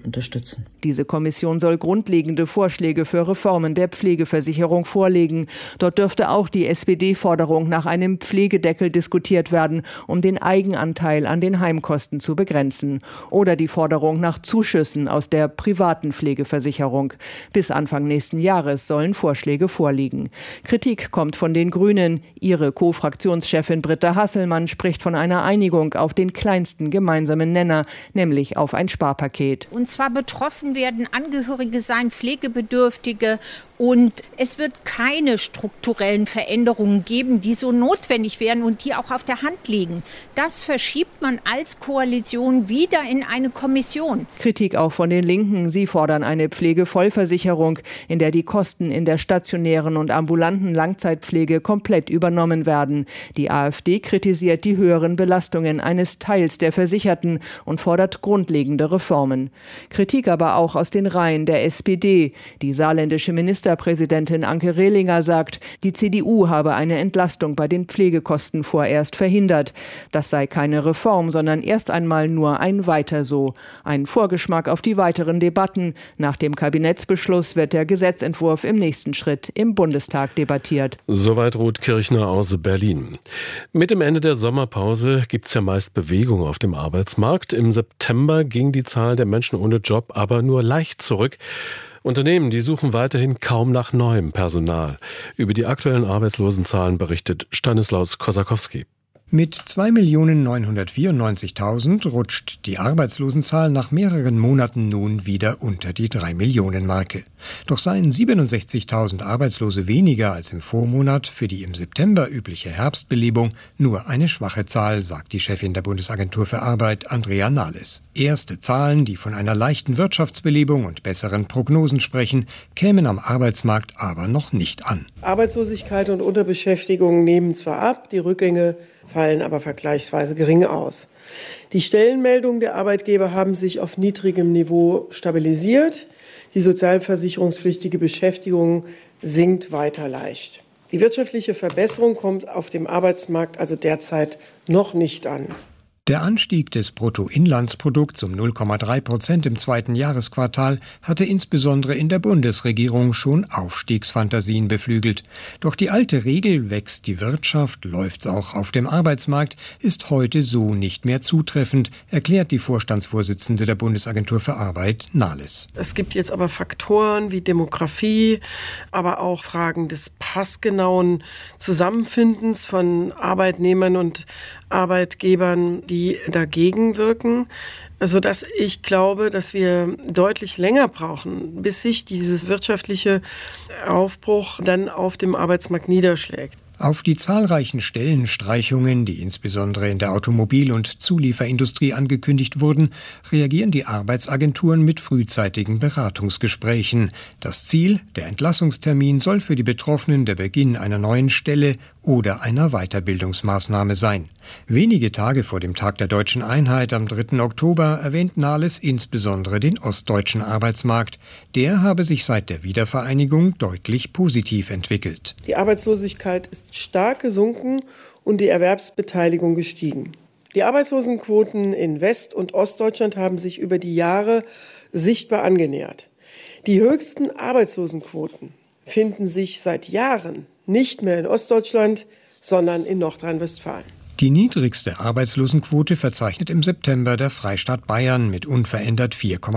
unterstützen. Diese Kommission soll grundlegende Vorschläge für Reformen der Pflegeversicherung vorlegen. Dort dürfte auch die SPD-Forderung nach einem Pflegedeckel diskutiert werden, um den Eigenanteil an den Heimkosten zu begrenzen. Oder die Forderung nach Zuschüssen aus der privaten Pflegeversicherung. Bis Anfang nächsten Jahres sollen Vorschläge vorliegen. Kritik kommt von den Grünen. Ihre Co-Fraktionschefin Britta Hasselmann spricht von einer Einigung auf den kleinsten gemeinsamen Nenner, nämlich auf ein Sparpaket. Und zwar betroffen werden Angehörige sein, Pflegebedürftige. Und es wird keine strukturellen Veränderungen geben, die so notwendig wären und die auch auf der Hand liegen. Das verschiebt man als Koalition wieder in eine Kommission. Kritik auch von den Linken. Sie fordern eine Pflegevollversicherung, in der die Kosten in der stationären und ambulanten Langzeitpflege komplett übernommen werden. Die AfD kritisiert die höheren Belastungen eines Teils der Versicherten und fordert grundlegende Reformen. Kritik aber auch aus den Reihen der SPD. Die saarländische Ministerpräsidentin Anke Rehlinger sagt, die CDU habe eine Entlastung bei den Pflegekosten vorerst verhindert. Das sei keine Reform, sondern erst einmal nur ein Weiter so. Ein Vorgeschmack auf die weiteren Debatten. Nach dem Kabinettsbeschluss wird der Gesetzentwurf im nächsten Schritt im Bundestag debattiert. Soweit Ruth Kirchner aus Berlin. Mit dem Ende der Sommerpause gibt es ja meist Bewegung auf dem Arbeitsmarkt. Im September ging die Zahl der Menschen ohne Job aber nur leicht zurück. Unternehmen, die suchen weiterhin kaum nach neuem Personal. Über die aktuellen Arbeitslosenzahlen berichtet Stanislaus Kosakowski. Mit 2.994.000 rutscht die Arbeitslosenzahl nach mehreren Monaten nun wieder unter die 3-Millionen-Marke. Doch seien 67.000 Arbeitslose weniger als im Vormonat für die im September übliche Herbstbelebung nur eine schwache Zahl, sagt die Chefin der Bundesagentur für Arbeit, Andrea Nahles. Erste Zahlen, die von einer leichten Wirtschaftsbelebung und besseren Prognosen sprechen, kämen am Arbeitsmarkt aber noch nicht an. Arbeitslosigkeit und Unterbeschäftigung nehmen zwar ab, die Rückgänge fallen aber vergleichsweise gering aus. Die Stellenmeldungen der Arbeitgeber haben sich auf niedrigem Niveau stabilisiert. Die sozialversicherungspflichtige Beschäftigung sinkt weiter leicht. Die wirtschaftliche Verbesserung kommt auf dem Arbeitsmarkt also derzeit noch nicht an. Der Anstieg des Bruttoinlandsprodukts um 0,3% im zweiten Jahresquartal hatte insbesondere in der Bundesregierung schon Aufstiegsfantasien beflügelt. Doch die alte Regel, wächst die Wirtschaft, läuft's auch auf dem Arbeitsmarkt, ist heute so nicht mehr zutreffend, erklärt die Vorstandsvorsitzende der Bundesagentur für Arbeit, Nahles. Es gibt jetzt aber Faktoren wie Demografie, aber auch Fragen des passgenauen Zusammenfindens von Arbeitnehmern und Arbeitgebern, die dagegen wirken, sodass ich glaube, dass wir deutlich länger brauchen, bis sich dieses wirtschaftliche Aufbruch dann auf dem Arbeitsmarkt niederschlägt. Auf die zahlreichen Stellenstreichungen, die insbesondere in der Automobil- und Zulieferindustrie angekündigt wurden, reagieren die Arbeitsagenturen mit frühzeitigen Beratungsgesprächen. Das Ziel, der Entlassungstermin, soll für die Betroffenen der Beginn einer neuen Stelle oder einer Weiterbildungsmaßnahme sein. Wenige Tage vor dem Tag der Deutschen Einheit am 3. Oktober erwähnt Nahles insbesondere den ostdeutschen Arbeitsmarkt. Der habe sich seit der Wiedervereinigung deutlich positiv entwickelt. Die Arbeitslosigkeit ist stark gesunken und die Erwerbsbeteiligung gestiegen. Die Arbeitslosenquoten in West- und Ostdeutschland haben sich über die Jahre sichtbar angenähert. Die höchsten Arbeitslosenquoten finden sich seit Jahren nicht mehr in Ostdeutschland, sondern in Nordrhein-Westfalen. Die niedrigste Arbeitslosenquote verzeichnet im September der Freistaat Bayern mit unverändert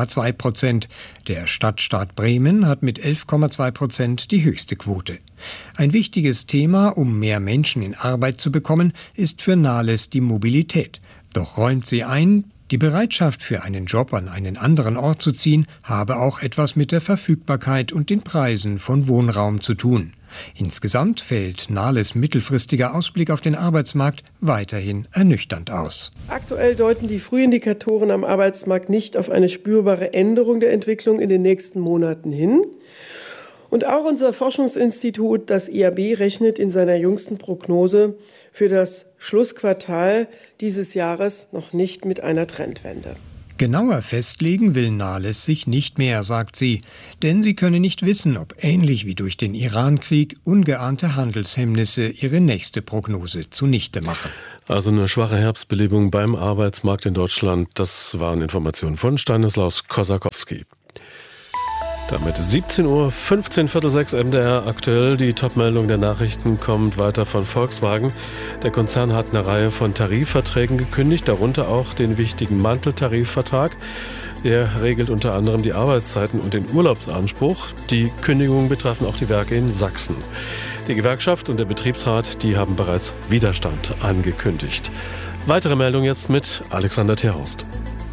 4,2%. Der Stadtstaat Bremen hat mit 11,2% die höchste Quote. Ein wichtiges Thema, um mehr Menschen in Arbeit zu bekommen, ist für Nahles die Mobilität. Doch räumt sie ein, die Bereitschaft für einen Job an einen anderen Ort zu ziehen, habe auch etwas mit der Verfügbarkeit und den Preisen von Wohnraum zu tun. Insgesamt fällt Nahles mittelfristiger Ausblick auf den Arbeitsmarkt weiterhin ernüchternd aus. Aktuell deuten die Frühindikatoren am Arbeitsmarkt nicht auf eine spürbare Änderung der Entwicklung in den nächsten Monaten hin. Und auch unser Forschungsinstitut, das IAB, rechnet in seiner jüngsten Prognose für das Schlussquartal dieses Jahres noch nicht mit einer Trendwende. Genauer festlegen will Nahles sich nicht mehr, sagt sie, denn sie könne nicht wissen, ob ähnlich wie durch den Iran-Krieg ungeahnte Handelshemmnisse ihre nächste Prognose zunichte machen. Also eine schwache Herbstbelebung beim Arbeitsmarkt in Deutschland, das waren Informationen von Stanislaus Kosakowski. Damit 17:15 Uhr, 5:45 MDR aktuell. Die Topmeldung der Nachrichten kommt weiter von Volkswagen. Der Konzern hat eine Reihe von Tarifverträgen gekündigt, darunter auch den wichtigen Manteltarifvertrag. Der regelt unter anderem die Arbeitszeiten und den Urlaubsanspruch. Die Kündigungen betreffen auch die Werke in Sachsen. Die Gewerkschaft und der Betriebsrat, die haben bereits Widerstand angekündigt. Weitere Meldung jetzt mit Alexander Terhorst.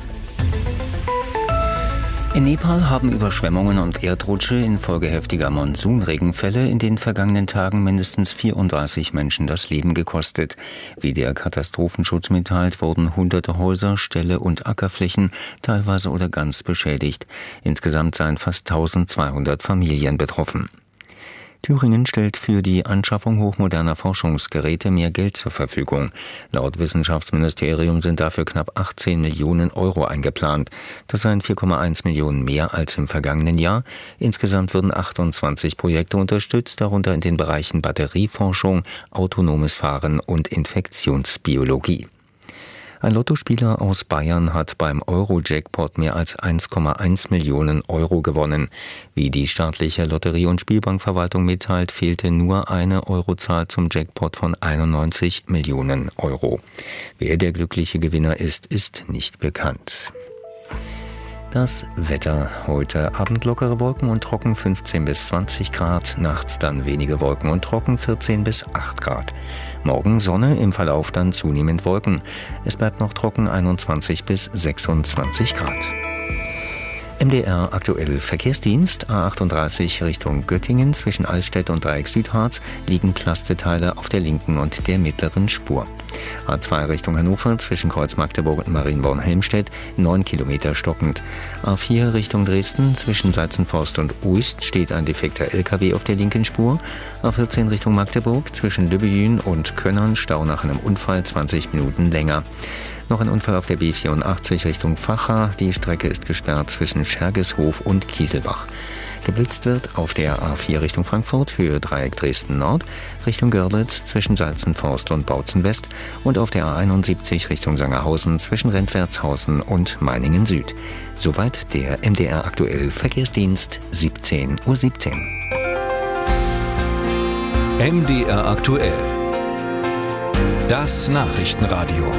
In Nepal haben Überschwemmungen und Erdrutsche infolge heftiger Monsunregenfälle in den vergangenen Tagen mindestens 34 Menschen das Leben gekostet. Wie der Katastrophenschutz mitteilt, wurden hunderte Häuser, Ställe und Ackerflächen teilweise oder ganz beschädigt. Insgesamt seien fast 1200 Familien betroffen. Thüringen stellt für die Anschaffung hochmoderner Forschungsgeräte mehr Geld zur Verfügung. Laut Wissenschaftsministerium sind dafür knapp 18 Millionen Euro eingeplant. Das seien 4,1 Millionen mehr als im vergangenen Jahr. Insgesamt würden 28 Projekte unterstützt, darunter in den Bereichen Batterieforschung, autonomes Fahren und Infektionsbiologie. Ein Lottospieler aus Bayern hat beim Euro-Jackpot mehr als 1,1 Millionen Euro gewonnen. Wie die staatliche Lotterie- und Spielbankverwaltung mitteilt, fehlte nur eine Eurozahl zum Jackpot von 91 Millionen Euro. Wer der glückliche Gewinner ist, ist nicht bekannt. Das Wetter: heute Abend lockere Wolken und trocken 15 bis 20 Grad, nachts dann wenige Wolken und trocken 14 bis 8 Grad. Morgen Sonne, im Verlauf dann zunehmend Wolken. Es bleibt noch trocken 21 bis 26 Grad. MDR aktuell Verkehrsdienst. A38 Richtung Göttingen zwischen Altstedt und Dreieck Südharz liegen Plasteteile auf der linken und der mittleren Spur. A2 Richtung Hannover zwischen Kreuz Magdeburg und Marienborn-Helmstedt 9 Kilometer stockend. A4 Richtung Dresden zwischen Seizenforst und Uist steht ein defekter LKW auf der linken Spur. A14 Richtung Magdeburg zwischen Lübbejün und Könnern Stau nach einem Unfall 20 Minuten länger. Noch ein Unfall auf der B84 Richtung Vacha. Die Strecke ist gesperrt zwischen Schergeshof und Kieselbach. Geblitzt wird auf der A4 Richtung Frankfurt, Höhe Dreieck Dresden Nord, Richtung Görlitz zwischen Salzenforst und Bautzen West und auf der A71 Richtung Sangerhausen zwischen Rentwertshausen und Meiningen Süd. Soweit der MDR aktuell Verkehrsdienst, 17:17 Uhr. MDR aktuell. Das Nachrichtenradio.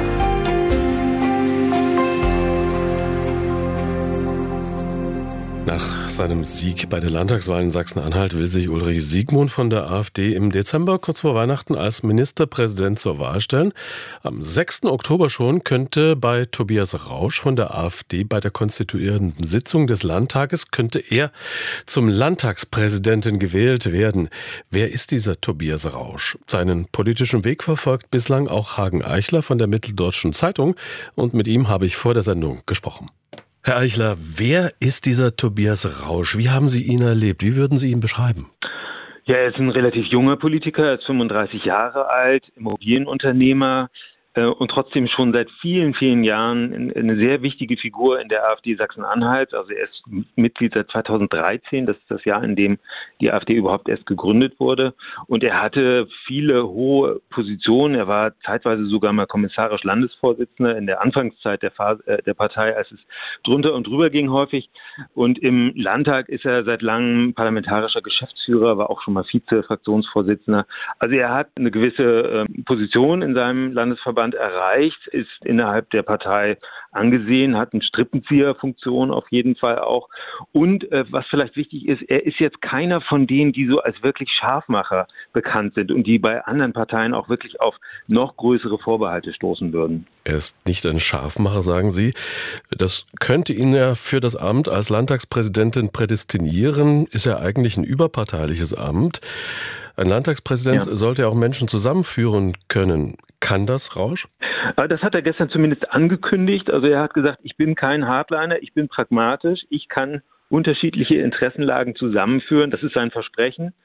Nach seinem Sieg bei der Landtagswahl in Sachsen-Anhalt will sich Ulrich Siegmund von der AfD im Dezember kurz vor Weihnachten als Ministerpräsident zur Wahl stellen. Am 6. Oktober schon könnte bei Tobias Rausch von der AfD bei der konstituierenden Sitzung des Landtages könnte er zum Landtagspräsidenten gewählt werden. Wer ist dieser Tobias Rausch? Seinen politischen Weg verfolgt bislang auch Hagen Eichler von der Mitteldeutschen Zeitung und mit ihm habe ich vor der Sendung gesprochen. Herr Eichler, wer ist dieser Tobias Rausch? Wie haben Sie ihn erlebt? Wie würden Sie ihn beschreiben? Ja, er ist ein relativ junger Politiker, er ist 35 Jahre alt, Immobilienunternehmer und trotzdem schon seit vielen, vielen Jahren eine sehr wichtige Figur in der AfD Sachsen-Anhalt. Also er ist Mitglied seit 2013, das ist das Jahr, in dem die AfD überhaupt erst gegründet wurde. Und er hatte viele hohe Positionen. Er war zeitweise sogar mal kommissarisch Landesvorsitzender in der Anfangszeit der Partei, als es drunter und drüber ging häufig. Und im Landtag ist er seit langem parlamentarischer Geschäftsführer, war auch schon mal Vize-Fraktionsvorsitzender. Also er hat eine gewisse Position in seinem Landesverband erreicht, ist innerhalb der Partei angesehen, hat eine Strippenzieherfunktion auf jeden Fall auch. Und was vielleicht wichtig ist, er ist jetzt keiner von denen, die so als wirklich Scharfmacher bekannt sind und die bei anderen Parteien auch wirklich auf noch größere Vorbehalte stoßen würden. Er ist nicht ein Scharfmacher, sagen Sie. Das könnte ihn ja für das Amt als Landtagspräsidentin prädestinieren. Ist ja eigentlich ein überparteiliches Amt. Ein Landtagspräsident sollte ja auch Menschen zusammenführen können. Kann das Rausch? Das hat er gestern zumindest angekündigt. Also er hat gesagt, ich bin kein Hardliner, ich bin pragmatisch, ich kann unterschiedliche Interessenlagen zusammenführen. Das ist sein Versprechen.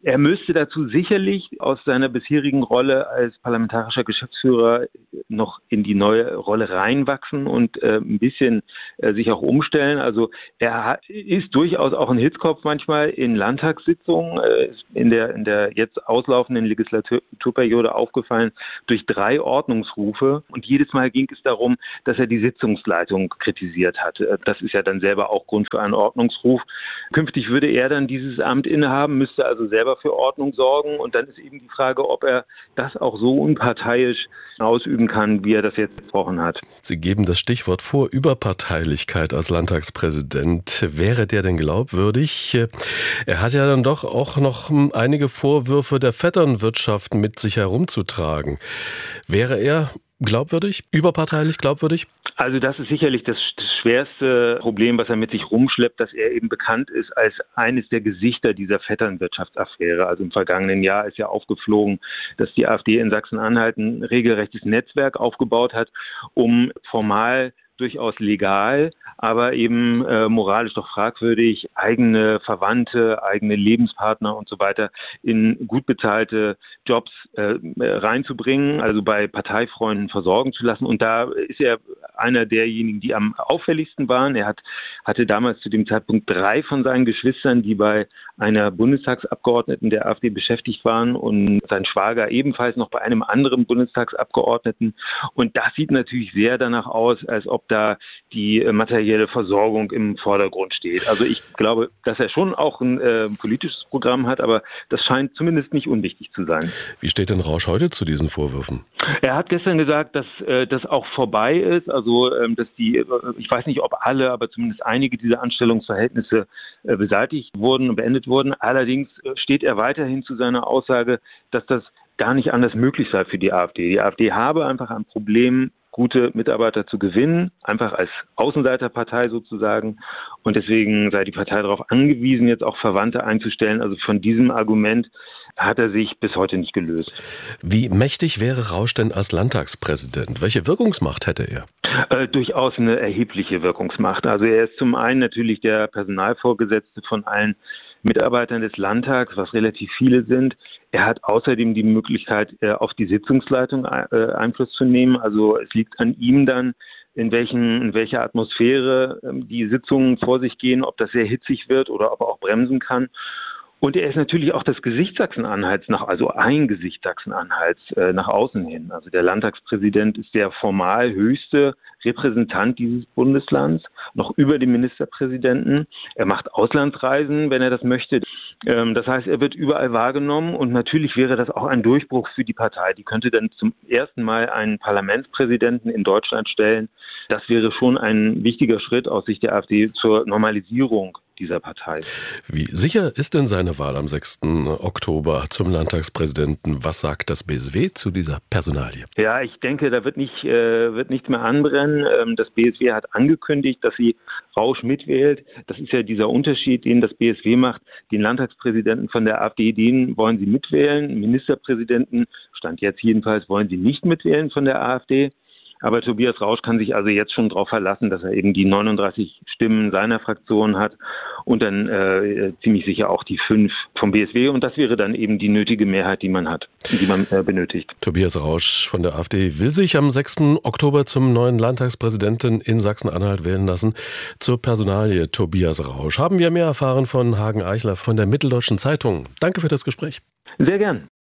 Er müsste dazu sicherlich aus seiner bisherigen Rolle als parlamentarischer Geschäftsführer noch in die neue Rolle reinwachsen und ein bisschen sich auch umstellen. Also er ist durchaus auch ein Hitzkopf manchmal in Landtagssitzungen, in der jetzt auslaufenden Legislaturperiode aufgefallen durch 3 Ordnungsrufe. Und jedes Mal ging es darum, dass er die Sitzungsleitung kritisiert hat. Das ist ja dann selber auch Grund für einen Ordnungsruf. Künftig würde er dann dieses Amt innehaben, müsste also selber für Ordnung sorgen. Und dann ist eben die Frage, ob er das auch so unparteiisch ausüben kann, wie er das jetzt gesprochen hat. Sie geben das Stichwort vor, Überparteilichkeit als Landtagspräsident. Wäre der denn glaubwürdig? Er hat ja dann doch auch noch einige Vorwürfe der Vetternwirtschaft mit sich herumzutragen. Wäre er glaubwürdig, überparteilich glaubwürdig? Also das ist sicherlich das schwerste Problem, was er mit sich rumschleppt, dass er eben bekannt ist als eines der Gesichter dieser Vetternwirtschaftsaffäre. Also im vergangenen Jahr ist ja aufgeflogen, dass die AfD in Sachsen-Anhalt ein regelrechtes Netzwerk aufgebaut hat, um formal durchaus legal, aber eben moralisch doch fragwürdig, eigene Verwandte, eigene Lebenspartner und so weiter in gut bezahlte Jobs reinzubringen, also bei Parteifreunden versorgen zu lassen. Und da ist er einer derjenigen, die am auffälligsten waren. Er hatte damals zu dem Zeitpunkt 3 von seinen Geschwistern, die bei einer Bundestagsabgeordneten der AfD beschäftigt waren und sein Schwager ebenfalls noch bei einem anderen Bundestagsabgeordneten. Und das sieht natürlich sehr danach aus, als ob da die materielle Versorgung im Vordergrund steht. Also ich glaube, dass er schon auch ein politisches Programm hat, aber das scheint zumindest nicht unwichtig zu sein. Wie steht denn Rausch heute zu diesen Vorwürfen? Er hat gestern gesagt, dass das auch vorbei ist, also dass ich weiß nicht, ob alle, aber zumindest einige dieser Anstellungsverhältnisse beseitigt wurden und beendet wurden. Allerdings steht er weiterhin zu seiner Aussage, dass das gar nicht anders möglich sei für die AfD. Die AfD habe einfach ein Problem, gute Mitarbeiter zu gewinnen, einfach als Außenseiterpartei sozusagen. Und deswegen sei die Partei darauf angewiesen, jetzt auch Verwandte einzustellen. Also von diesem Argument hat er sich bis heute nicht gelöst. Wie mächtig wäre Rausch denn als Landtagspräsident? Welche Wirkungsmacht hätte er? Durchaus eine erhebliche Wirkungsmacht. Also er ist zum einen natürlich der Personalvorgesetzte von allen Mitarbeitern des Landtags, was relativ viele sind. Er hat außerdem die Möglichkeit, auf die Sitzungsleitung Einfluss zu nehmen. Also es liegt an ihm dann, in welcher Atmosphäre die Sitzungen vor sich gehen, ob das sehr hitzig wird oder ob er auch bremsen kann. Und er ist natürlich auch das Gesicht Sachsen-Anhalts ein Gesicht Sachsen-Anhalts nach außen hin. Also der Landtagspräsident ist der formal höchste Repräsentant dieses Bundeslands, noch über dem Ministerpräsidenten. Er macht Auslandsreisen, wenn er das möchte. Das heißt, er wird überall wahrgenommen und natürlich wäre das auch ein Durchbruch für die Partei. Die könnte dann zum ersten Mal einen Parlamentspräsidenten in Deutschland stellen. Das wäre schon ein wichtiger Schritt aus Sicht der AfD zur Normalisierung dieser Partei. Wie sicher ist denn seine Wahl am 6. Oktober zum Landtagspräsidenten? Was sagt das BSW zu dieser Personalie? Ja, ich denke, da wird nichts mehr anbrennen. Das BSW hat angekündigt, dass sie Rausch mitwählt. Das ist ja dieser Unterschied, den das BSW macht. Den Landtagspräsidenten von der AfD, den wollen sie mitwählen. Ministerpräsidenten, Stand jetzt jedenfalls, wollen sie nicht mitwählen von der AfD. Aber Tobias Rausch kann sich also jetzt schon darauf verlassen, dass er eben die 39 Stimmen seiner Fraktion hat und dann ziemlich sicher auch die 5 vom BSW. Und das wäre dann eben die nötige Mehrheit, die man hat, die man benötigt. Tobias Rausch von der AfD will sich am 6. Oktober zum neuen Landtagspräsidenten in Sachsen-Anhalt wählen lassen. Zur Personalie Tobias Rausch haben wir mehr erfahren von Hagen Eichler von der Mitteldeutschen Zeitung. Danke für das Gespräch. Sehr gern.